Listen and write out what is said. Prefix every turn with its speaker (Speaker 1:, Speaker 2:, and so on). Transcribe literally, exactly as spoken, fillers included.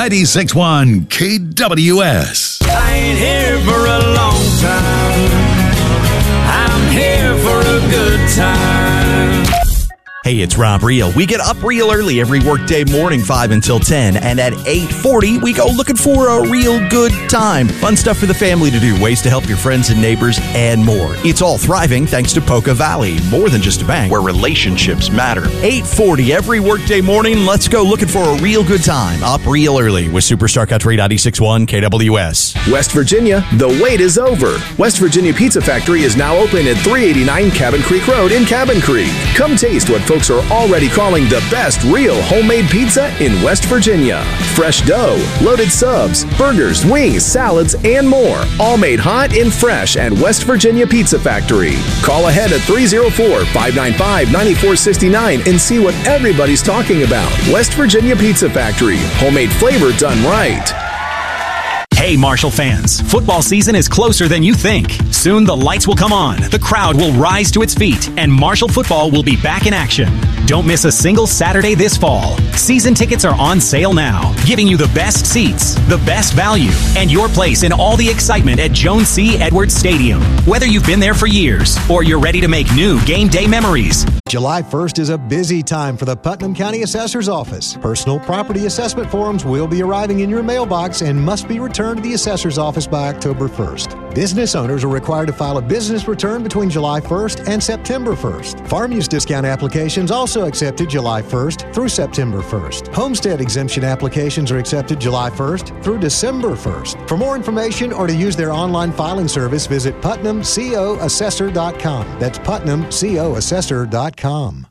Speaker 1: ninety-six point one K W S.
Speaker 2: I ain't here for a long time. I'm here for a good time.
Speaker 3: Hey, it's Rob Real. We get up real early every workday morning, five until ten. And at eight forty, we go looking for a real good time. Fun stuff for the family to do, ways to help your friends and neighbors, and more. It's all thriving thanks to Polka Valley. More than just a bank, where relationships matter. eight forty every workday morning. Let's go looking for a real good time. Up real early with Superstar Country ninety-six point one K W S.
Speaker 4: West Virginia, the wait is over. West Virginia Pizza Factory is now open at three eighty-nine Cabin Creek Road in Cabin Creek. Come taste what folks are already calling the best real homemade pizza in West Virginia. Fresh dough, loaded subs, burgers, wings, salads, and more. All made hot and fresh at West Virginia Pizza Factory. Call ahead at three oh four, five nine five, nine four six nine and see what everybody's talking about. West Virginia Pizza Factory. Homemade flavor done right.
Speaker 5: Hey, Marshall fans, football season is closer than you think. Soon the lights will come on, the crowd will rise to its feet, and Marshall football will be back in action. Don't miss a single Saturday this fall. Season tickets are on sale now, giving you the best seats, the best value, and your place in all the excitement at Joan C. Edwards Stadium. Whether you've been there for years or you're ready to make new game day memories.
Speaker 6: July first is a busy time for the Putnam County Assessor's Office. Personal property assessment forms will be arriving in your mailbox and must be returned to the Assessor's Office by October first. Business owners are required to file a business return between July first and September first. Farm use discount applications also accepted July first through September first. Homestead exemption applications are accepted July first through December first. For more information or to use their online filing service, visit putnam co assessor dot com. That's putnam co assessor dot com.